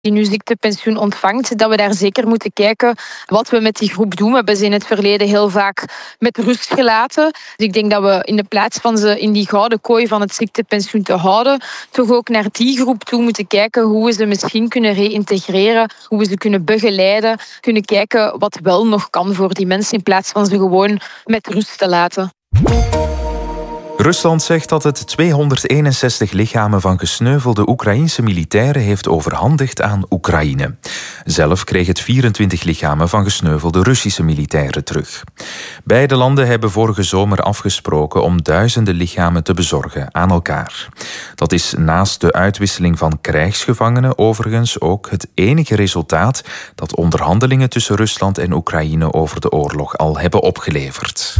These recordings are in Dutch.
die nu ziektepensioen ontvangt, dat we daar zeker moeten kijken wat we met die groep doen. We hebben ze in het verleden heel vaak met rust gelaten. Dus ik denk dat we in de plaats van ze in die gouden kooi van het ziektepensioen te houden, toch ook naar die groep toe moeten kijken hoe we ze misschien kunnen reïntegreren, hoe we ze kunnen begeleiden, kunnen kijken wat wel nog kan voor die mensen in plaats van ze gewoon met rust te laten. Rusland zegt dat het 261 lichamen van gesneuvelde Oekraïense militairen heeft overhandigd aan Oekraïne. Zelf kreeg het 24 lichamen van gesneuvelde Russische militairen terug. Beide landen hebben vorige zomer afgesproken om duizenden lichamen te bezorgen aan elkaar. Dat is naast de uitwisseling van krijgsgevangenen overigens ook het enige resultaat dat onderhandelingen tussen Rusland en Oekraïne over de oorlog al hebben opgeleverd.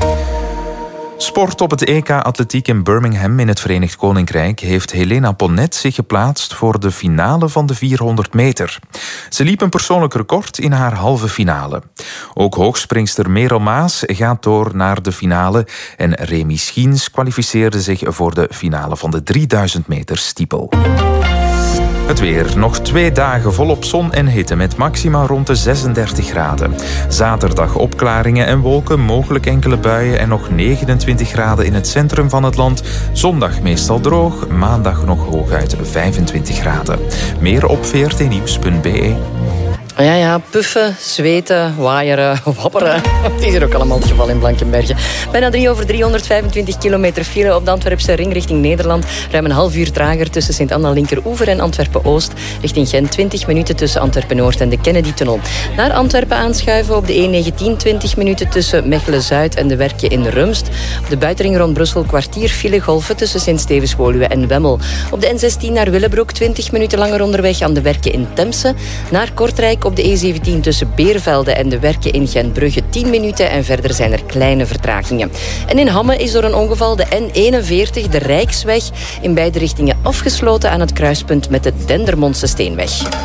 Sport. Op het EK Atletiek in Birmingham in het Verenigd Koninkrijk heeft Helena Ponnet zich geplaatst voor de finale van de 400 meter. Ze liep een persoonlijk record in haar halve finale. Ook hoogspringster Merel Maas gaat door naar de finale en Remy Schiens kwalificeerde zich voor de finale van de 3000 meter stiepel. Het weer. Nog 2 dagen volop zon en hitte met maxima rond de 36 graden. Zaterdag opklaringen en wolken, mogelijk enkele buien en nog 29 graden in het centrum van het land. Zondag meestal droog, maandag nog hooguit 25 graden. Meer op vrtnieuws.be. Ja, puffen, zweten, waaieren, wapperen. Het is er ook allemaal het geval in Blankenberge. Bijna 325 kilometer file op de Antwerpse ring richting Nederland. Ruim een half uur trager tussen Sint-Anna Linkeroever en Antwerpen-Oost. Richting Gent 20 minuten tussen Antwerpen-Noord en de Kennedy-tunnel. Naar Antwerpen aanschuiven op de E19 20 minuten tussen Mechelen-Zuid en de Werkje in Rumst. Op de buitenring rond Brussel kwartier file golven tussen Sint-Stevens-Woluwe en Wemmel. Op de N16 naar Willebroek 20 minuten langer onderweg aan de Werkje in Temse. Naar Kortrijk op de E17 tussen Beervelde en de Werkje in Gentbrugge 10 minuten en verder zijn er kleine vertragingen. En in Hamme is door een ongeval de N41, de Rijksweg, in beide richtingen afgesloten aan het kruispunt met de Dendermondse Steenweg.